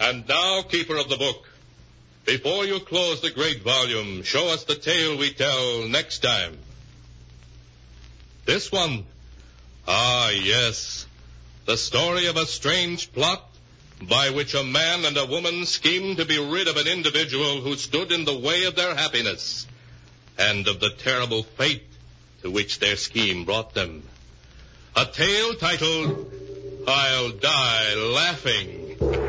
And now, keeper of the book, before you close the great volume, show us the tale we tell next time. This one. Ah, yes. The story of a strange plot by which a man and a woman schemed to be rid of an individual who stood in the way of their happiness, and of the terrible fate to which their scheme brought them. A tale titled, I'll Die Laughing.